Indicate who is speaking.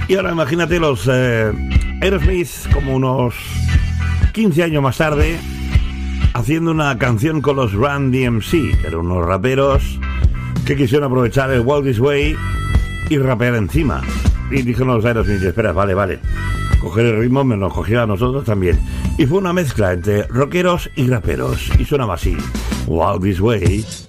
Speaker 1: Y ahora imagínate los Aerosmith como unos 15 años más tarde haciendo una canción con los Run DMC, que eran unos raperos que quisieron aprovechar el Walk This Way y rapear encima. Y dijeron los Aerosmith, espera, vale, coger el ritmo me lo cogió a nosotros también. Y fue una mezcla entre rockeros y raperos, y sonaba así: Walk This Way.